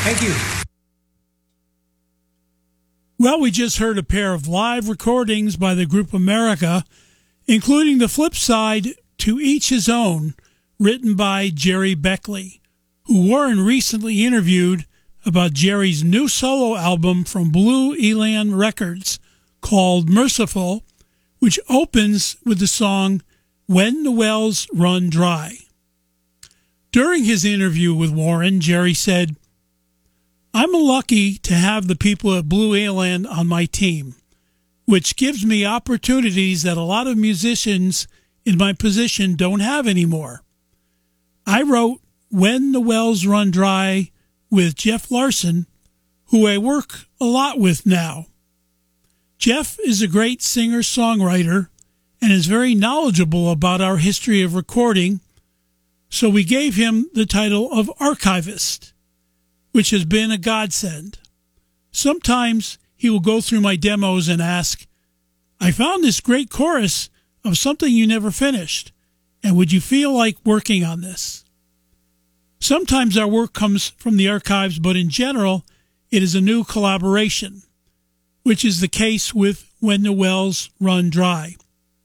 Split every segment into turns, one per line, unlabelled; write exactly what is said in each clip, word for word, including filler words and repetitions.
Thank you.
Well, we just heard a pair of live recordings by the group America, including the flip side, To Each His Own, written by Jerry Beckley, who Warren recently interviewed about Jerry's new solo album from Blue Elan Records called Merciful, which opens with the song When the Wells Run Dry. During his interview with Warren, Jerry said, "I'm lucky to have the people at Blue Elan on my team, which gives me opportunities that a lot of musicians in my position don't have anymore. I wrote When the Wells Run Dry with Jeff Larson, who I work a lot with now. Jeff is a great singer-songwriter and is very knowledgeable about our history of recording, so we gave him the title of archivist, which has been a godsend. Sometimes he will go through my demos and ask, 'I found this great chorus of something you never finished, and would you feel like working on this?' Sometimes our work comes from the archives, but in general, it is a new collaboration, which is the case with When the Wells Run Dry.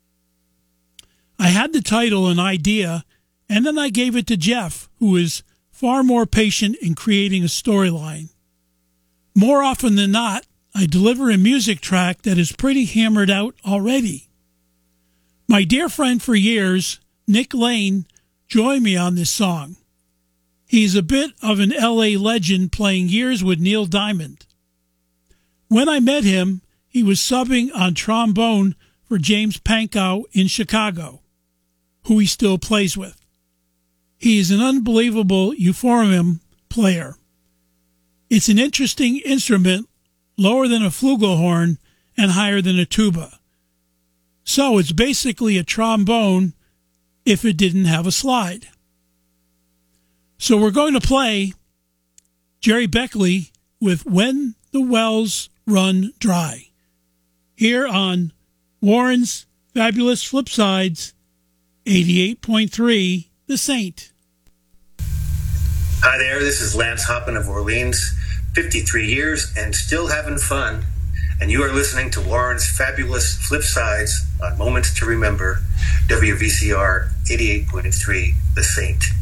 I had the title and idea, and then I gave it to Jeff, who is far more patient in creating a storyline. More often than not, I deliver a music track that is pretty hammered out already. My dear friend for years, Nick Lane, joined me on this song. He's a bit of an L A legend, playing years with Neil Diamond. When I met him, he was subbing on trombone for James Pankow in Chicago, who he still plays with. He is an unbelievable euphonium player. It's an interesting instrument, lower than a flugelhorn and higher than a tuba. So it's basically a trombone if it didn't have a slide. So we're going to play Jerry Beckley with When the Wells Run Dry here on Warren's Fabulous Flipsides, eighty-eight point three, The Saint.
Hi there, this is Lance Hoppin of Orleans, fifty-three years and still having fun. And you are listening to Warren's Fabulous Flipsides on Moments to Remember, W V C R eighty-eight point three, The Saint.